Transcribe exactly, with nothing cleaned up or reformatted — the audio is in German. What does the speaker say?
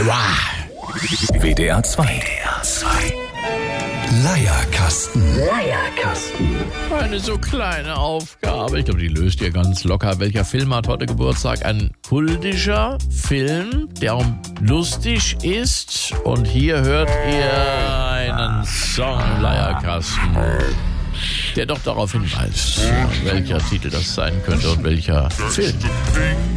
W D R zwei. W D R zwei. Leierkasten. Leierkasten. Eine so kleine Aufgabe. Ich glaube, die löst ihr ganz locker. Welcher Film hat heute Geburtstag? Ein kultischer Film, der auch lustig ist. Und hier hört ihr einen Song, Leierkasten, der doch darauf hinweist, welcher Titel das sein könnte und welcher Film.